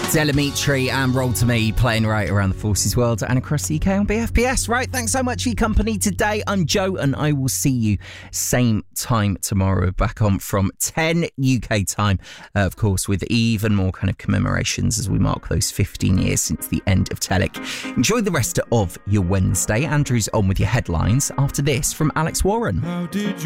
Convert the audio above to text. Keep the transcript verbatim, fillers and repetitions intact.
Delamitri and Roll to Me playing right around the Forces world and across the U K on B F P S. Right, thanks so much for your company today. I'm Joe and I will see you same time tomorrow, back on from ten U K time, uh, of course, with even more kind of commemorations as we mark those fifteen years since the end of Telic. Enjoy the rest of your Wednesday. Andrew's on with your headlines after this from Alex Warren. How did you